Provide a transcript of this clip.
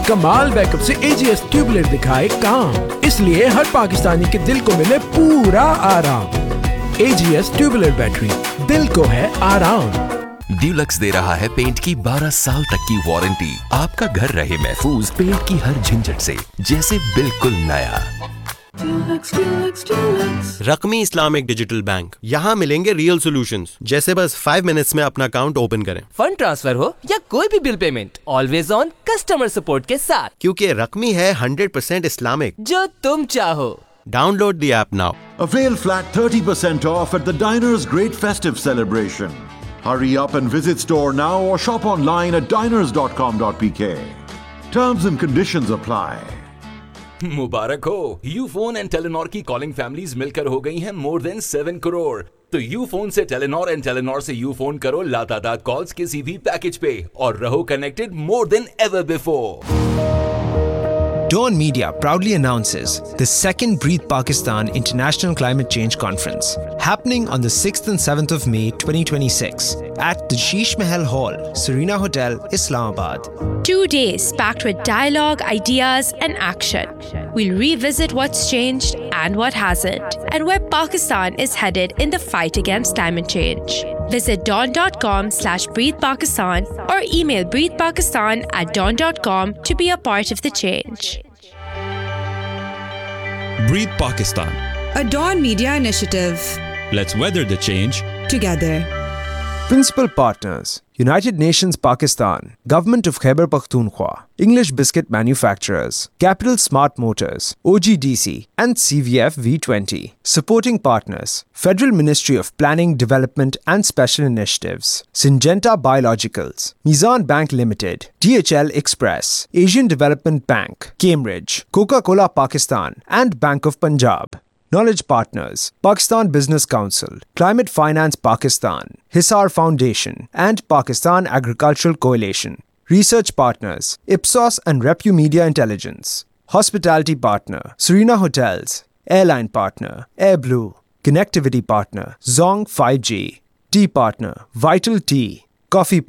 कमाल बैकअप से AGS tubular दिखाए काम, इसलिए हर पाकिस्तानी के दिल को मिले पूरा आराम। AGS ट्यूबुलर बैटरी, दिल को है आराम। ड्यूलक्स दे रहा है पेंट की 12 साल तक की वारंटी। आपका घर रहे महफूज पेंट की हर झंझट से, जैसे बिल्कुल नया। रकमी इस्लामिक डिजिटल बैंक, यहाँ मिलेंगे रियल सॉल्यूशंस, जैसे बस 5 मिनट्स में अपना अकाउंट ओपन करें। फंड ट्रांसफर हो या कोई भी bill payment, always on customer support के साथ, क्योंकि रकमी है 100% इस्लामिक। जो तुम चाहो। Download the app now. Avail flat 30% off at the Diners Great Festive Celebration. Hurry up and visit store now or shop online at diners.com.pk. Terms and conditions apply. मुबारक हो, Ufone and Telenor की calling families मिलकर हो गई हैं more than 7 crore. तो यूफोन से Telenor and Telenor से यूफोन करो लातादाद कॉल्स किसी भी पैकेज पे और रहो connected more than ever before. Dawn Media proudly announces the second Breathe Pakistan International Climate Change Conference, happening on the 6th and 7th of May 2026 at the Sheesh Mahal Hall, Serena Hotel, Islamabad. 2 days packed with dialogue, ideas and action. We'll revisit what's changed and what hasn't, and where Pakistan is headed in the fight against climate change. Visit dawn.com/breathepakistan or email breathepakistan@dawn.com to be a part of the change. Breathe Pakistan, a Dawn Media initiative. Let's weather the change together. Principal partners: United Nations Pakistan, Government of Khyber Pakhtunkhwa, English Biscuit Manufacturers, Capital Smart Motors, OGDC and CVF V20. Supporting partners: Federal Ministry of Planning, Development and Special Initiatives, Syngenta Biologicals, Mizan Bank Limited, DHL Express, Asian Development Bank, Cambridge, Coca-Cola Pakistan and Bank of Punjab. Knowledge partners: Pakistan Business Council, Climate Finance Pakistan, Hisar Foundation and Pakistan Agricultural Coalition. Research partners: Ipsos and Repu Media Intelligence. Hospitality partner: Serena Hotels. Airline partner: AirBlue. Connectivity partner: Zong 5G. Tea partner: Vital Tea. Coffee